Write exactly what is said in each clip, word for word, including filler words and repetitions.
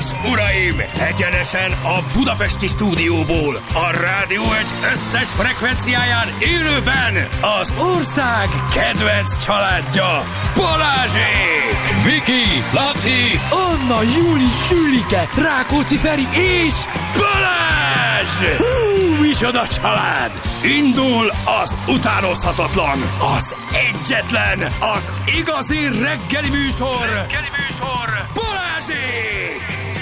uraim! Egyenesen a budapesti stúdióból, a Rádió egy összes frekvenciáján élőben az ország kedvenc családja, Balázsék! Viki, Laci, Anna, Júli, Sülike, Rákóczi Feri és Balázs! Hú, micsoda család! Indul az utánozhatatlan, az egyetlen, az igazi reggeli műsor, reggeli műsor, Balázsék!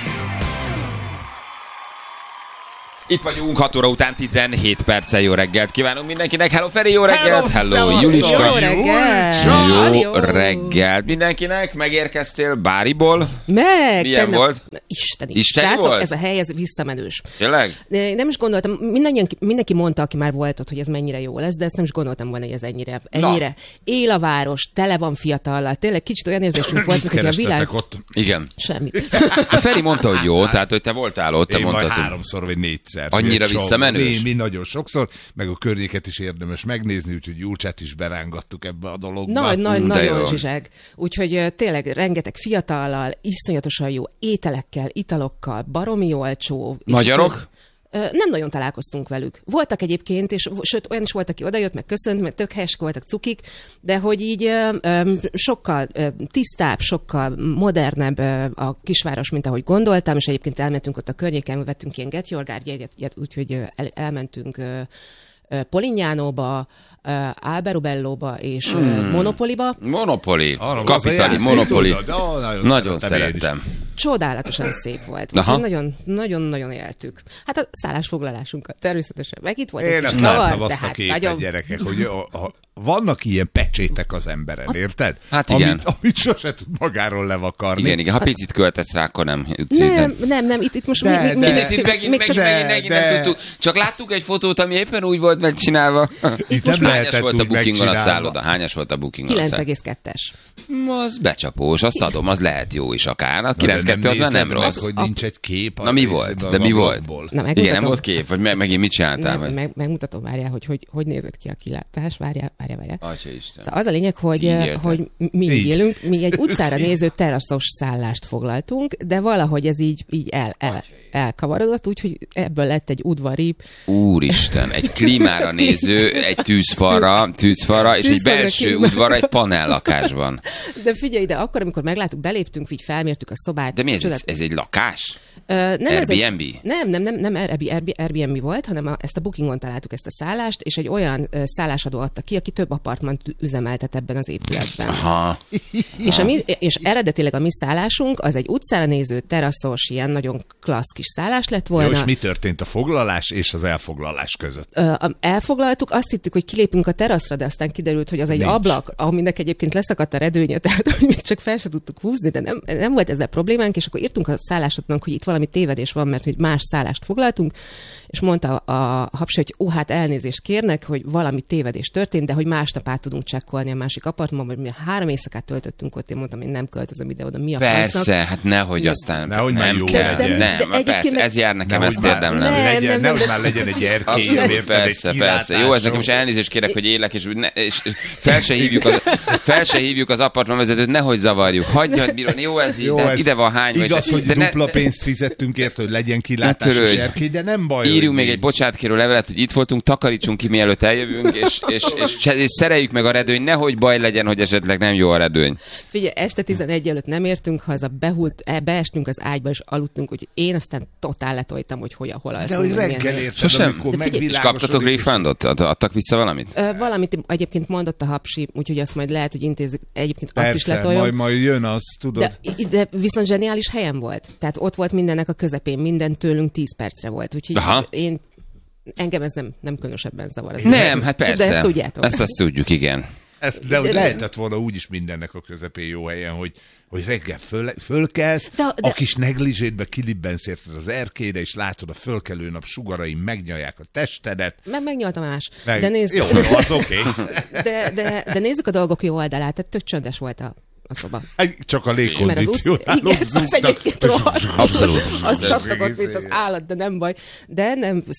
itt vagyunk hat óra után tizenhét perccel. Jó reggelt kívánunk mindenkinek. Hello Feri, jó reggelt. Hello, Hello Juliska. Jó reggelt. Jó Jó. reggelt mindenkinek. Megérkeztél Báriból? Meg! Milyen tegnap... volt? Isteni. Isteni Srácok, volt? ez a hely, ez visszamenős. Tényleg? De nem is gondoltam, mindannyian, mindenki mondta, aki már volt ott, hogy ez mennyire jó lesz, de ezt nem is gondoltam volna, hogy ez ennyire. ennyire. Él a város, tele van fiatallal. Tényleg kicsit olyan érzésünk volt, mint hogy a világ... ott? Igen. Semmit. A Feri mondta, hogy jó, tehát hogy te voltál ott, te Én mondtad, majd hogy... háromszor vagy négyszer. Annyira Sok- visszamenős? Mi, mi nagyon sokszor, meg a környéket is érdemes megnézni, úgyhogy Julcsát is berángattuk ebbe a dologba. Nagy, nagy, De nagyon jó. zsizseg. Úgyhogy ö, tényleg rengeteg fiatallal, iszonyatosan jó ételekkel, italokkal, baromi olcsó. És Magyarok? akkor, ö, Nem nagyon találkoztunk velük. Voltak egyébként, és sőt, olyan is volt, aki odajött, meg köszönt, meg tök helyesek voltak cukik, de hogy így ö, ö, sokkal ö, tisztább, sokkal modernebb ö, a kisváros, mint ahogy gondoltam, és egyébként elmentünk ott a környéken, vettünk ilyen Get Your Guard jegyet, úgyhogy ö, el, elmentünk ö, ö, Polignánóba, ö, Alberobellóba és ö, Hmm. Monopoliba. Monopoli. Arra Kapitali, az a Monopoli. játék, tudod? Ó, nagyon Nagyon szeretem én is. szerettem. Csodálatosan szép volt. Aha. Úgyhogy nagyon, nagyon-nagyon éltük. Hát a szállásfoglalásunkat természetesen. Meg itt volt egy Én kis ezt zavar, láttam de azt a hát képet, nagyon... gyerekek, hogy a, a, vannak ilyen pecsétek az emberen, érted? Hát igen. Amit, amit sose tud magáról levakarni. Igen, igen. Ha picit költesz rá, akkor nem jutsz Nem, ide. nem, nem, itt, itt most De, még, de- még, Itt, itt csak- megint, még megint, csak... megint, megint nem de- tudtuk. Csak láttuk egy fotót, ami éppen úgy volt megcsinálva. Itt Most nem hányas lehetett volt a úgy bookingon a megcsinálva. szálloda? Hányas volt a bookingon a kilenc szálloda? egész kettes. Az becsapós, azt adom, az lehet jó is akár. A kilenc kettő az már nem nézed meg, rossz. hogy nincs egy kép. Na mi az volt? részben De az mi volt? ablakból. Na, Igen, nem megmutatom. volt kép? Vagy me- megint mit csináltál? Nem, Vagy? meg, megmutatom, várjál, hogy, hogy hogy nézett ki a kilátás. Várjál, várjál, várjál. Atyaisten. Szóval az a lényeg, hogy, Így éltek. hogy mi így Így. élünk, mi egy utcára néző teraszos szállást foglaltunk, de valahogy ez így, így el, el, elkavarodott, úgyhogy ebből lett egy udvari. Úristen, egy klímára néző, egy tűzfalra, tűzfalra, és egy Tűzfalra, belső klímára. udvar egy panellakásban. De figyelj, de akkor, amikor megláttuk, beléptünk, így felmértük a szobát. De mi ez? csodát- Ez egy lakás? Ö, nem, ez egy- Airbnb? Nem, nem, nem, nem Airbnb, Airbnb volt, hanem a, ezt a Bookingon találtuk ezt a szállást, és egy olyan ö, szállásadó adta ki, aki több apartmant üzemeltet ebben az épületben. Aha. És, a mi, és eredetileg a mi szállásunk az egy utcára néző, teraszos, ilyen nagyon klassz kis szállás lett Jó, volna. és mi történt a foglalás és az elfoglalás között? Ö, a- elfoglaltuk, azt hittük, hogy kilépünk a teraszra, de aztán kiderült, hogy az egy Nincs. ablak, aminek egyébként leszakadt a redőnye, tehát hogy még csak fel se tudtuk húzni, de nem, nem volt ezzel problémánk, és akkor írtunk a szállásodnak, hogy itt valami tévedés van, mert hogy más szállást foglaltunk, és mondta a hapsi, hogy ó, hát elnézést kérnek, hogy valami tévedés történt, de hogy másnap át tudunk csekkolni a másik apartmanban, hogy mi három éjszakát töltöttünk ott, én mondtam, én nem költözöm ide oda, mi a Persze, francnak. hát nehogy aztán Nehogy már nem jó kell. legyen. Nem, De persze, egyébként meg- ez jár nekem, Nehogy ezt már érdemlem. Nem, legyen, nem, nehogy nem. már legyen egy erkély, Abszolút, érted, persze, egy persze. Jó, eznek most kilátásom. elnézést kérek, hogy élek, és, ne, és fel se hívjuk az, fel se hívjuk az apartmanvezetőt, nehogy zavarjuk. Hagyjad, bírni, jó ez így, Jó, de hát ez ide van hány. igaz, és- hogy de ne- dupla pénzt fizettünk érte, hogy legyen kilátás Ne és törődj. erkély, de nem baj. Írjunk hogy még nincs. egy bocsánatkérő levelet, hogy itt voltunk, takarítsunk ki, mielőtt eljövünk, és, és, és, és, és szereljük meg a redőny, nehogy baj legyen, hogy esetleg nem jó a redőny. Figyelj, este tizenegy előtt nem értünk haza, behult, e, beestünk az ágyba, és aludtunk, úgyhogy én aztán totál letoltam, hogy hol, hol alszunk. De hogy meg milyen reggel helyen. érted, Sosem. amikor De figyelj, És megvilágosodik, kaptatok refundot? Ad- Adtak vissza valamit? Ö, valamit egyébként mondott a hapsi, úgyhogy azt majd lehet, hogy intézzük. Egyébként azt is Persze, letoljam. majd, majd jön az, tudod. De, de viszont zseniális helyen volt. Tehát ott volt mindennek a közepén, minden tőlünk tíz percre volt. Úgyhogy Aha. én, engem ez nem, nem különösebben zavar. Ez Nem, hát persze. De ezt tudjátok. Ezt azt tudjuk, igen. De hogy de- lehetett volna úgyis mindennek a közepén jó helyen, hogy, hogy reggel föl, fölkelsz, De- de- a kis negligétbe kilibbensz érted az erkélyre, és látod a fölkelő nap sugarai megnyalják a testedet. Meg megnyalta más. Meg... De, nézd, Jó, jó, az oké. Okay. de, de, de nézzük a dolgok jó oldalát. Tehát tök csöndes volt a, a szoba. Csak a Mert az utca, légkondicionálók igen, az zúgtak. egyébként rohadt. Abszolút. Az De csaptak ott, egész mint az igen. állat, de nem baj. De nem, szóval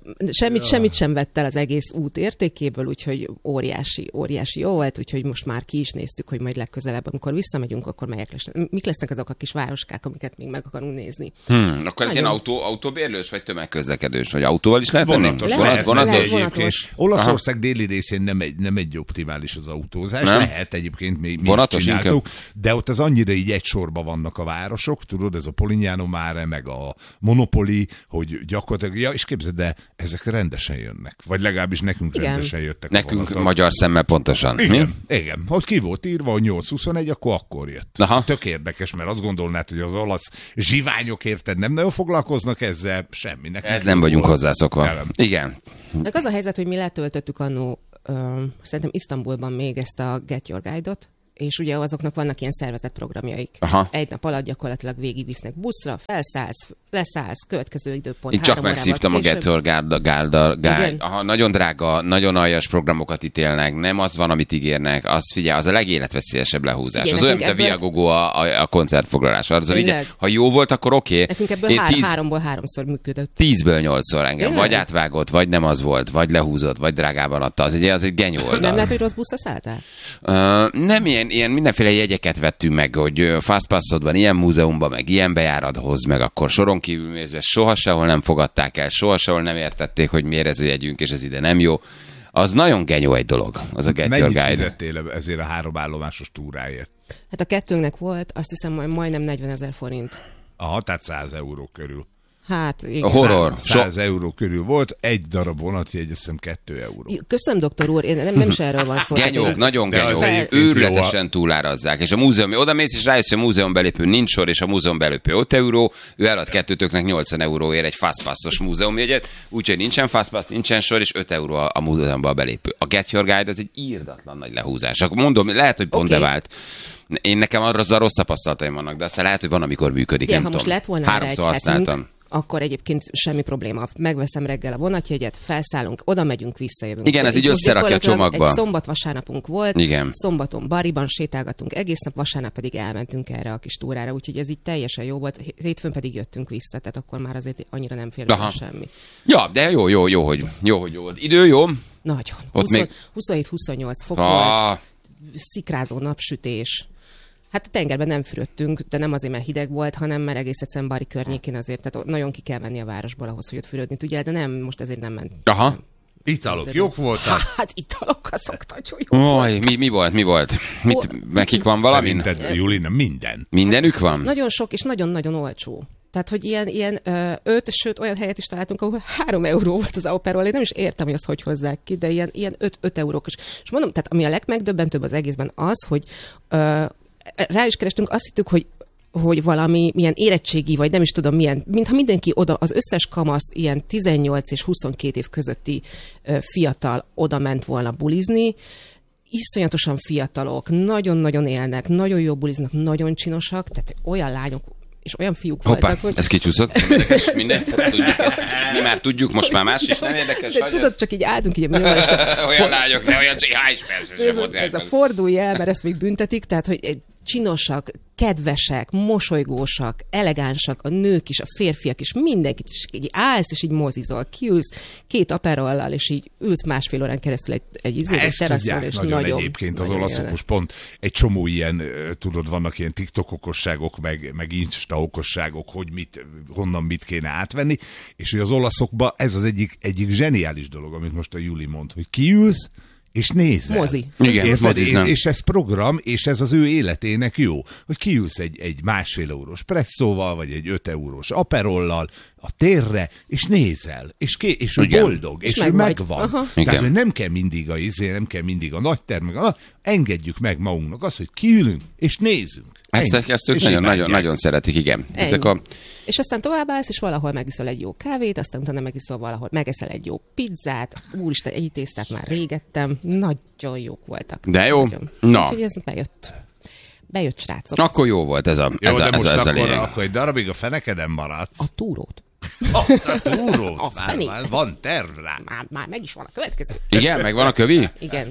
Semmit, semmit sem vett el az egész út értékéből, úgyhogy óriási, óriási jó volt, úgyhogy most már ki is néztük, hogy majd legközelebb, amikor visszamegyünk, akkor melyek lesznek. Mik lesznek azok a kis városkák, amiket még meg akarunk nézni. Hmm, akkor ez ilyen autó, autóbérlős, vagy tömegközlekedős, vagy autóval is lehet venni? Vonatos. Lehet, Vonat, lehet, vonatos? vonatos. Olaszország déli részén nem egy, nem egy optimális az autózás. Nem? Lehet egyébként, mi, mi Vonatos is csináltuk, de ott az annyira így egy sorba vannak a városok, tudod, ez a Polignano Mare, meg a Monopoli, hogy gyakorlatilag, ja, és képzeld, de ezek rendesen jönnek. Vagy legalábbis nekünk Igen. rendesen jöttek. Nekünk magyar szemmel pontosan. Igen, Mi? igen. Hogy ki volt írva, hogy nyolc huszonegy, akkor akkor jött. Aha. Tök érdekes, mert azt gondolnád, hogy az olasz zsiványok, érted, nem nagyon foglalkoznak ezzel, semmi. Nekünk Ez nem vagyunk volt. hozzászokva. Nem. Igen. Meg az a helyzet, hogy mi letöltöttük annó, ö, szerintem Isztambulban még ezt a Get Your Guide-ot, és ugye azoknak vannak ilyen szervezett programjaik. Aha. Egy nap alatt gyakorlatilag végigvisznek buszra, felszállsz, leszállsz, következő időpont. Én csak három megszívtam a órával Get Your Guide, Guide, Guide. Igen? Aha, nagyon drága, nagyon aljas programokat ítélnek, nem az van, amit ígérnek, az figyelj, az a legéletveszélyesebb lehúzás. Figyelj, az olyan, mint a nekünk Via Gogo a, a, a koncertfoglalás. Az a Tényleg? vigye, ha jó volt, akkor oké. Nekünk ebből Én hár, tíz- háromból háromszor működött. Tízből nyolcszor engem. Tényleg? Vagy átvágott, vagy nem az volt, vagy lehúzott, vagy drágában adta. Az egy, az egy genyó oldal. Nem lehet, hogy rossz buszra szálltál? Uh, nem ilyen, ilyen mindenféle jegyeket vettünk meg, hogy fastpassod van ilyen múzeumban, meg ilyen bejárathoz, meg akkor soron kívül nézve soha sehol nem fogadták el, soha sehol nem értették, hogy miért ez a jegyünk, és ez ide nem jó. Az nagyon genyó egy dolog, az a Get Your Mennyit Guide. fizettél ezért a három állomásos túráért? Hát a kettőnknek volt, azt hiszem, majd majdnem negyvenezer forint. Aha, tehát száz euró körül. Hát, A igen. horror. száz euró körül volt, egy darab vonatjegy, azt hiszem kettő euró. Köszönöm, doktor úr, én nem, nem is erről van szó. Genyók, Hát én- nagyon De az genyók, egyébként őrületesen túlárazzák. És a múzeum, oda mész és rájössz, hogy a múzeum belépő nincs sor, és a múzeum belépő öt euró, ő elad kettőtöknek nyolcvan euróért egy fastpassos múzeumjegyet, úgyhogy nincsen fastpass, nincsen sor, és öt euró a, a múzeumban belépő. A Get Your Guide az egy írdatlan nagy lehúzás. Akkor mondom, lehet, hogy pont Oké. okay. bevált. Én nekem arra az a rossz tapasztalataim vannak, de aztán lehet, hogy van, amikor működik. Ugye, nem ha tudom. most lett volna erre egy Háromszor hetünk, használtam. akkor egyébként semmi probléma. Megveszem reggel a vonatjegyet, felszállunk, oda megyünk, visszajövünk. Igen, ez Itt így most összerakja a gyakorlatilag csomagba. Egy szombat-vasárnapunk volt, Igen. szombaton Bariban sétálgatunk egész nap, vasárnap pedig elmentünk erre a kis túrára, úgyhogy ez így teljesen jó volt. Hétfőn pedig jöttünk vissza, tehát akkor már azért annyira nem fér Aha. bele semmi. Ja, de jó, jó, jó, hogy jó, hogy jó volt. Idő jó? Nagyon. Ott még- huszonhét-huszonnyolc fok volt, Ah, szikrázó napsütés. Hát a tengerben nem fürödtünk, de nem azért, mert hideg volt, hanem mert egész egyszerűen Bari környékén azért, tehát nagyon ki kell menni a városból ahhoz, hogy ott fürödni tudjál, de nem, most ezért nem ment. aha. Italok jók voltak? Hát italokkal szokta, hogy jó. Oj, mi, mi volt, mi volt? Mit, nekik van valamin? Szerinted, Julina, minden. Mindenük van? Nagyon sok és nagyon-nagyon olcsó. Tehát, hogy ilyen, ilyen ö, öt, sőt, olyan helyet is találtunk, ahol három euró volt az auperol. Én nem is értem, hogy azt hogy hozzák ki, de ilyen, ilyen öt, öt eurókos. És mondom, tehát ami a legmegdöbbentőbb az egészben az, hogy ö, rá is kerestünk, azt hittük, hogy hogy valami milyen érettségi, vagy nem is tudom milyen, mintha mindenki oda, az összes kamasz ilyen tizennyolc és huszonkét év közötti ö, fiatal oda ment volna bulizni, iszonyatosan fiatalok, nagyon-nagyon élnek, nagyon jó buliznak, nagyon csinosak, tehát olyan lányok és olyan fiúk Hoppá, voltak, hogy... ez kicsúszott. Nem érdekes, minden. Tudjuk ezt. Mi már tudjuk, most már más is nem érdekes. De hagyjad. tudod, csak így álltunk így a művelésre. Olyan lányok, de olyan há is persze Ez, sem a- volt. ez a fordulj el, mert ezt még büntetik, tehát, hogy egy csinosak, kedvesek, mosolygósak, elegánsak, a nők is, a férfiak is, mindenkit, és így állsz, és így mozizol, kiülsz két aperollal, és így ülsz másfél órán keresztül egy, egy, izé, egy Ezt teraszon, tudják és nagyon, nagyon, egyébként az nagyon olaszok élnek. most pont egy csomó ilyen, ö, tudod, vannak ilyen TikTok okosságok, meg, meg Insta okosságok, hogy mit, honnan mit kéne átvenni, és hogy az olaszokban ez az egyik, egyik zseniális dolog, amit most a Juli mond, hogy kiülsz, és nézel. Mozi. Igen, Érted? moziznak. És ez program, és ez az ő életének jó, hogy kiülsz egy, egy másfél eurós presszóval, vagy egy öt eurós aperollal a térre, és nézel, és, ké, és ő Igen. boldog, és, És ő meg vagy. megvan. Aha. Igen. Tehát, hogy nem kell mindig a izé, nem kell mindig a nagy terv, meg a, engedjük meg magunknak azt, hogy kiülünk, és nézünk. Ezt, Ennyi. ezt ők És nagyon, imádják. nagyon, nagyon szeretik, igen. Ezek Ennyi. a... És aztán továbbállsz, és valahol megiszol egy jó kávét, aztán utána megiszol valahol, megeszel egy jó pizzát, úristen, egy tésztát már régettem, nagyon jók voltak. De jó. Nagyon. Na. Úgyhogy ez bejött. Bejött, srácok. Akkor jó volt ez a, Jó, ez de a, ez most a, ez a akkor, lényeg. akkor egy darabig a fenekeden maradsz. A túrót. Az a túrót. A Már, fenét. már van terv rá. Már, már meg is van a következő. Igen, megvan a kövi? Igen.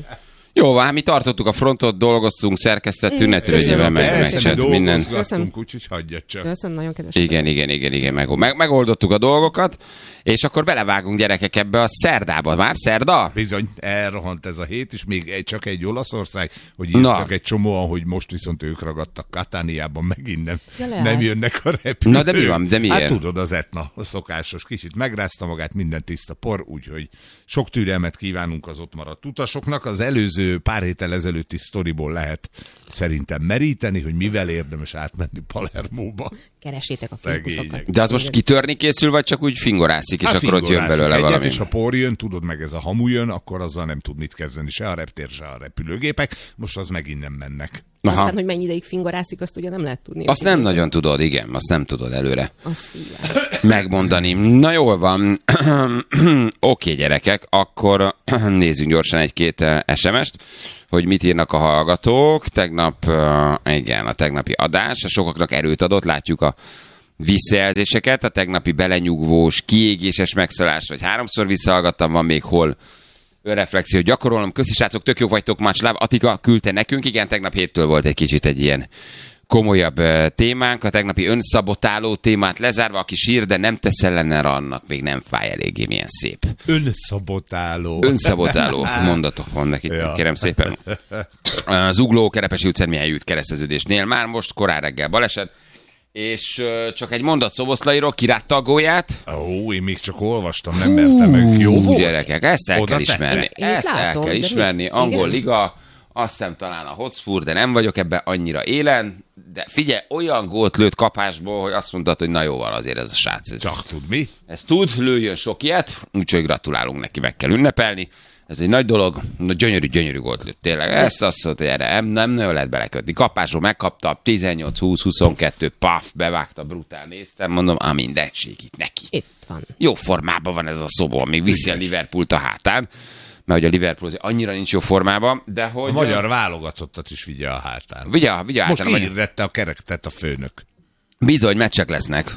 Jó, hát mi tartottuk a frontot, dolgoztunk, szerkesztettünk, ne törődjél meg, megcsináltuk minden. Köszönöm, úgyhogy hagyjad csak. Köszönöm, nagyon kedves. Igen, igen, igen, igen, meg, meg, megoldottuk a dolgokat, és akkor belevágunk gyerekek ebbe a szerdába. Már szerda? Bizony, elrohant ez a hét, és még egy, csak egy Olaszország, hogy írtak egy csomóan, hogy most viszont ők ragadtak Katániában, megint nem, Ja, nem jönnek a repülők. Na de mi van, de miért? Hát tudod, az Etna, a szokásos, kicsit megrázta magát, minden tiszta por, úgyhogy sok türelmet kívánunk az ott maradt utasoknak. Az előző pár héttel ezelőtti sztoriból lehet szerintem meríteni, hogy mivel érdemes átmenni Palermóba. Keresétek a Facebookokat. De az most kitörni készül, vagy csak úgy fingorászik, és hát akkor ott jön belőle egyet, valami? És ha por jön, tudod, meg ez a hamu jön, akkor azzal nem tud mit kezdeni, se a reptér, se a repülőgépek. Most az megint nem mennek. Aha. Aztán, hogy mennyi ideig fingorászik, azt ugye nem lehet tudni. Azt nem nagyon tudod, igen, azt nem tudod előre Azt szívás. megmondani. Na jól van. Oké, gyerekek, akkor nézzünk gyorsan egy-két es em est, hogy mit írnak a hallgatók. Tegnap, igen, a tegnapi adás, sokaknak erőt adott, látjuk a visszajelzéseket, a tegnapi belenyugvós, kiégéses megszólás, vagy háromszor visszahallgattam, van még hol önreflexió gyakorolom. Köszi srácok, tök jók vagytok, much love. Attika küldte nekünk, igen, tegnap héttől volt egy kicsit egy ilyen komolyabb témánk, a tegnapi önszabotáló témát lezárva, aki sír, de nem tesz ellene, annak még nem fáj eléggé, milyen szép. Önszabotáló. Önszabotáló mondatok vannak itt, ja. Kérem szépen. Zugló, Kerepesi utcán milyen jut kereszteződésnél. Már most korán reggel baleset, és uh, csak egy mondat Szoboszlairól, kirátta a gólyát. Ó, én még csak olvastam, nem mertem meg. Jó volt? Gyerekek, ezt el Oda kell ismerni. Ezt látom, el kell ismerni. Angol igen? liga, azt hiszem talán a Hotspur, de nem vagyok ebben annyira élen. De figyelj, olyan gólt lőtt kapásból, hogy azt mondtad, hogy na jó van azért ez a srác. Ez, csak tud mi? Ez tud, lőjön sok ilyet, úgyhogy gratulálunk neki, meg kell ünnepelni. Ez egy nagy dolog, na, gyönyörű, gyönyörű gólt lőtt, tényleg. Ezt azt mondta, hogy erre nem, nem nagyon lehet belekötni. Kapásról megkapta, tizennyolc húsz huszonkettő, paf, bevágta, brutál, néztem, mondom, á, mindenség itt neki. Itt van. Jó formában van ez a szobor, még viszi a Liverpoolt a hátán, mert hogy a Liverpool annyira nincs jó formában, de hogy... A magyar válogatottat is vigye a hátán. Vigye, vigye a Most hátán. hirdette a kerektet a főnök. Bizony, meccsek lesznek.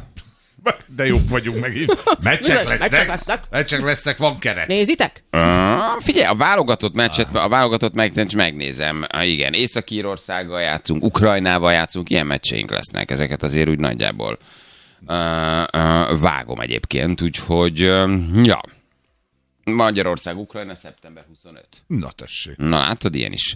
De jók vagyunk megint. Meccsek lesznek. Meccsek lesznek. Meccsek lesznek, van keret. Nézitek? Uh, figyelj, a válogatott meccset, a válogatott meccset megnézem. Uh, igen, Észak-Írországgal játszunk, Ukrajnával játszunk, ilyen meccseink lesznek. Ezeket azért úgy nagyjából uh, uh, vágom egyébként, úgyhogy uh, ja. Magyarország, Ukrajna, szeptember huszonöt. Na tessék. Na látod, ilyen is.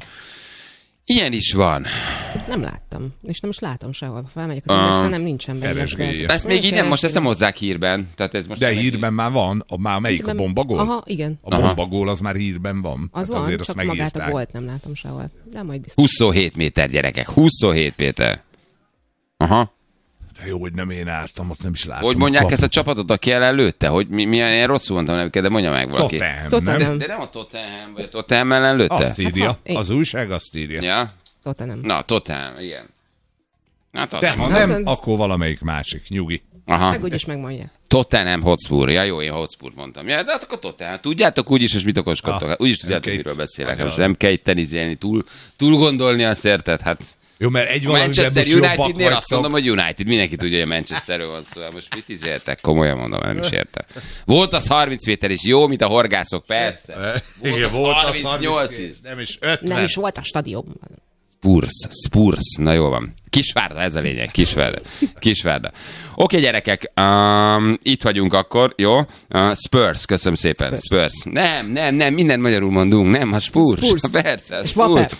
Ilyen is van. Nem láttam, és nem is látom sehol. Felmegyek az indexre, nem nincsen benne. Keresgélje. Ezt még így nem, most ezt nem hozzák hírben. Tehát ez most De nem hírben már van, a, már melyik Hírben- a bombagól? Aha, igen. A bombagól az már hírben van. Az hát van, azért csak azt magát a megírták. gólt nem látom sehol. De majd biztos. huszonhét méter, gyerekek. huszonhét Péter. Aha. De jó, hogy nem én álltam, ott nem is látom. Hogy mondják Kap- ezt a csapatot, aki ellen lőtte? Hogy mi, milyen ilyen rosszul mondtam neked, de mondja meg valaki. Tottenham, Tottenham. nem? De nem a Tottenham, vagy a Tottenham ellen lőtte? Azt írja. Hát, ha- Az újság azt írja. Ja? Tottenham. Na, Tottenham, igen. Na, De Tottenham. ha Hát nem, ez- akkor valamelyik másik. Nyugi. Aha. Meg úgyis megmondják. Tottenham Hotspur. Ja, jó, én Hotspurt mondtam. Ja, de hát akkor Tottenham. Tudjátok úgyis, és mit okoskodtok? Ah, Hát úgyis nem tudjátok, kell miről itt- beszélek. Magyar. Most nem kell itt tenizélni, túl, túl gondolni azt, érted? Hát Jó, mert egy a valamiben Manchester most jobbak Unitednél azt vagytok. mondom, hogy United. Mindenki tudja, hogy a Manchesterről van szó. Most mit izéltek? Komolyan mondom, nem is értem. Volt az harminc méter is jó, mint a horgászok, persze. Igen, az volt az harmincnyolc is. Nem is ötven. Nem is volt a stadionban. Spurs, Spurs, na jó van. Kisvárda, ez a lényeg, Kisvárda. Kisvárda. Oké, gyerekek, um, itt vagyunk akkor, jó? Uh, Spurs, köszönöm szépen. Spurs. Spurs. Spurs. Nem, nem, nem, mindent magyarul mondunk, nem, a Spurs. Spurs. Persze, a És Spurs. Vape.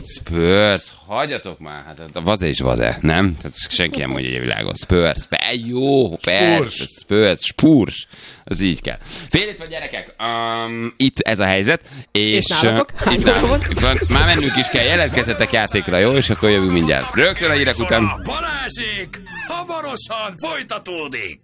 Spurs, hagyjatok már, hát a vaze is vaze, nem? Tehát senki nem mondja egy világon. Spurs, be, jó, persze, Spurs, Spurs. Az így kell. Fél itt van, gyerekek, um, itt ez a helyzet. És, És nálatok? uh, Hány itt, óra nálunk, volt? itt van. Már mennünk is kell, jelentkezzetek játékra, jó? És akkor jövünk mindjárt. Rögtön a hírek után. A Balázsék hamarosan folytatódik.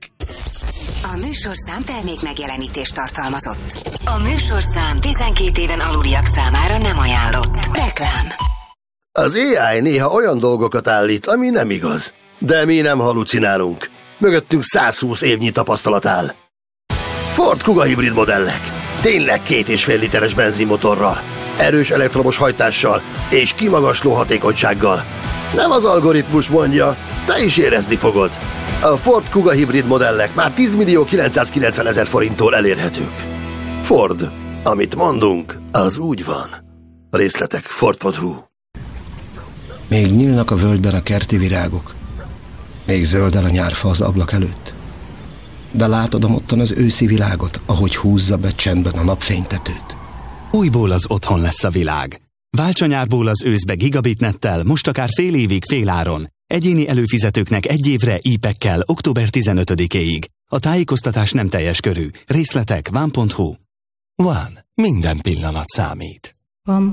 A műsorszám termék megjelenítést tartalmazott. A műsorszám tizenkét éven aluliak számára nem ajánlott. Reklám. Az á i néha olyan dolgokat állít, ami nem igaz. De mi nem halucinálunk. Mögöttünk száz húsz évnyi tapasztalat áll. Ford Kuga hibrid modellek. Tényleg két és fél literes benzinmotorral, erős elektromos hajtással és kimagasló hatékonysággal. Nem az algoritmus mondja, te is érezni fogod. A Ford Kuga hibrid modellek már tíz millió kilencszázkilencven ezer forinttól elérhetők. Ford. Amit mondunk, az úgy van. A részletek Ford pont hu. Még nyílnak a völgyben a kerti virágok, még zölden a nyárfa az ablak előtt. De látod ottan az őszi világot, ahogy húzza be csendben a napfénytetőt. Újból az otthon lesz a világ. Válts a nyárból az őszbe gigabitnettel, most akár fél évig féláron. Egyéni előfizetőknek egy évre ípekkel október tizenötödikéig. A tájékoztatás nem teljes körű. Részletek van pont hu. Van. Minden pillanat számít. Van.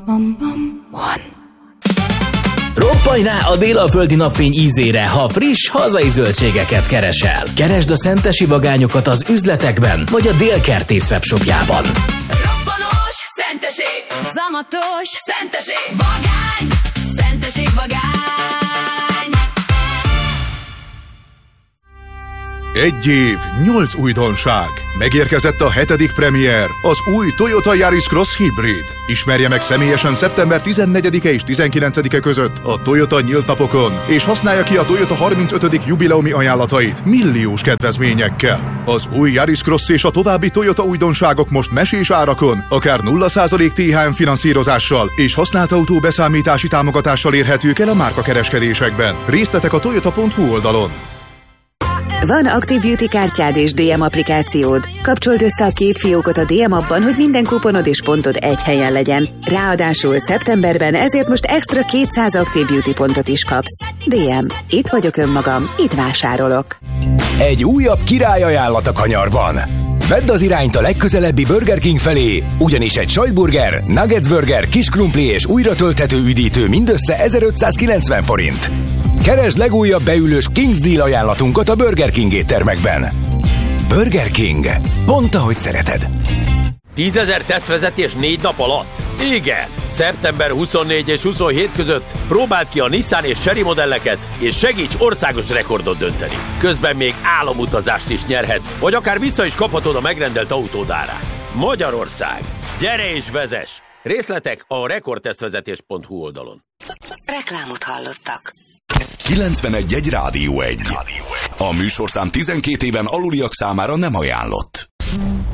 Roppanj rá a délaföldi napfény ízére, ha friss, hazai zöldségeket keresel. Keresd a szentesi vagányokat az üzletekben, vagy a Délkertész webshopjában. Robbanos szenteség, zamatos szenteség, vagány, szenteség, vagány. Egy év, nyolc újdonság. Megérkezett a hetedik premier, az új Toyota Yaris Cross Hybrid. Ismerje meg személyesen szeptember tizennegyedike és tizenkilencedike között a Toyota nyílt napokon, és használja ki a Toyota harmincötödik jubileumi ajánlatait milliós kedvezményekkel. Az új Yaris Cross és a további Toyota újdonságok most mesés árakon, akár nulla százalék té há em finanszírozással és használt autó beszámítási támogatással érhetők el a márkakereskedésekben. Részletek a toyota pont hu oldalon. Van Active Beauty kártyád és dé em applikációd. Kapcsold össze a két fiókot a dé em appban, hogy minden kuponod és pontod egy helyen legyen. Ráadásul szeptemberben ezért most extra kétszáz Active Beauty pontot is kapsz. dé em. Itt vagyok önmagam, itt vásárolok. Egy újabb királyajánlat a kanyarban. Vedd az irányt a legközelebbi Burger King felé, ugyanis egy sajtburger, nuggets burger, kis krumpli és újra tölthető üdítő mindössze ezerötszázkilencven forint. Keresd legújabb beülős King's Deal ajánlatunkat a Burger King éttermekben. Burger King. Pont ahogy szereted. tízezer tesztvezetés négy nap alatt? Igen! szeptember huszonnégy és huszonhét között próbáld ki a Nissan és Chery modelleket, és segíts országos rekordot dönteni. Közben még álomutazást is nyerhetsz, vagy akár vissza is kaphatod a megrendelt autód árát. Magyarország! Gyere és vezess! Részletek a rekordtesztvezetés pont hu oldalon. Reklámot hallottak. kilencvenegy egy Rádió egy. A műsorszám tizenkét éven aluliak számára nem ajánlott.